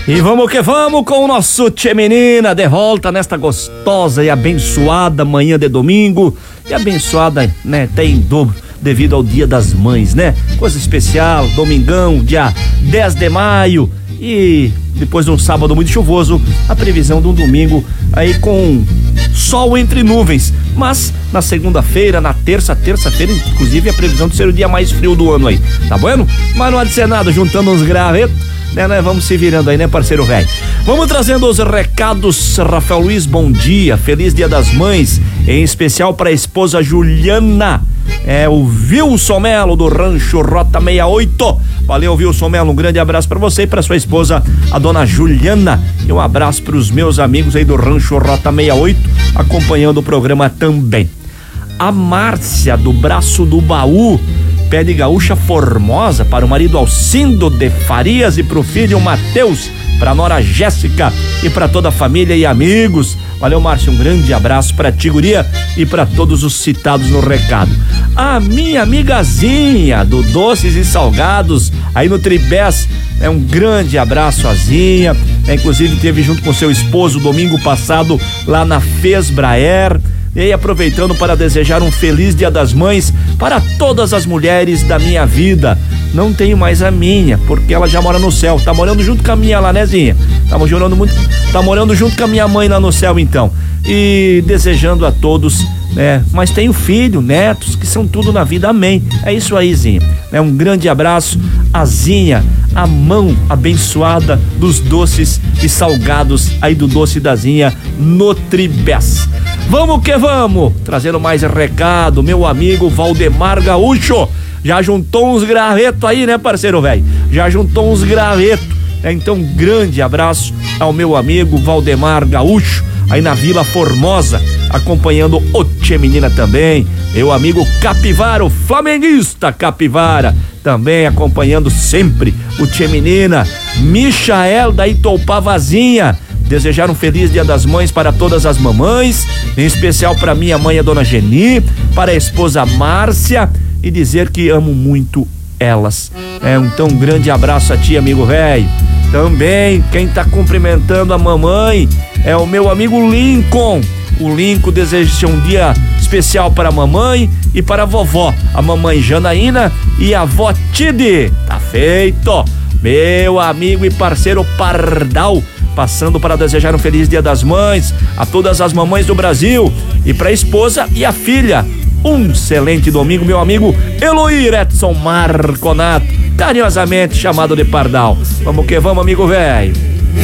E vamos que vamos com o nosso Tchê Menina de volta nesta gostosa e abençoada manhã de domingo. E abençoada, né, tem em dobro devido ao Dia das Mães, né? Coisa especial, domingão, dia 10 de maio. E depois de um sábado muito chuvoso, a previsão de um domingo aí com sol entre nuvens. Mas na segunda-feira, na terça-feira, inclusive a previsão de ser o dia mais frio do ano aí. Tá bueno? Mas não há de ser nada, juntando uns gravetos, né? Nós vamos se virando aí, né, parceiro velho? Vamos trazendo os recados. Rafael Luiz, bom dia, feliz Dia das Mães, em especial para a esposa Juliana, o Wilson Melo do Rancho Rota 68. Valeu, Wilson Melo, um grande abraço para você e para sua esposa, a dona Juliana, e um abraço para os meus amigos aí do Rancho Rota 68, acompanhando o programa também. A Márcia do Braço do Baú pede gaúcha formosa para o marido Alcindo de Farias e pro filho Matheus, pra nora Jéssica e pra toda a família e amigos. Valeu, Márcio, um grande abraço pra ti, guria, e pra todos os citados no recado. A minha amigazinha do Doces e Salgados aí no Tribés, um grande abraço, Azinha, inclusive teve junto com seu esposo domingo passado lá na Fesbraer. E aí, aproveitando para desejar um feliz Dia das Mães para todas as mulheres da minha vida. Não tenho mais a minha, porque ela já mora no céu. Tá morando junto com a minha lá, né, Zinha? Tá morando junto com a minha mãe lá no céu, então. E desejando a todos, né? Mas tenho filho, netos, que são tudo na vida, amém. É isso aí, Zinha. Um grande abraço, a Zinha, a mão abençoada dos doces e salgados aí do Doce da Zinha no Tribés. Vamos que vamos, trazendo mais recado, meu amigo Valdemar Gaúcho, já juntou uns gravetos aí, né, parceiro velho? Já juntou uns gravetos, então grande abraço ao meu amigo Valdemar Gaúcho, aí na Vila Formosa, acompanhando o Tchê Menina também, meu amigo Capivara, o flamenguista Capivara, também acompanhando sempre o Tchê Menina, Michael da Itopavazinha, desejar um feliz Dia das Mães para todas as mamães, em especial para minha mãe, a dona Geni, para a esposa Márcia, e dizer que amo muito elas. Então um grande abraço a ti, amigo velho. Também quem tá cumprimentando a mamãe é o meu amigo Lincoln. O Lincoln deseja um dia especial para a mamãe e para a vovó, a mamãe Janaína e a avó Tide. Tá feito, meu amigo e parceiro Pardal, passando para desejar um feliz Dia das Mães a todas as mamães do Brasil e para a esposa e a filha. Um excelente domingo, meu amigo Eloir Edson Marconato, carinhosamente chamado de Pardal. Vamos que vamos, amigo velho.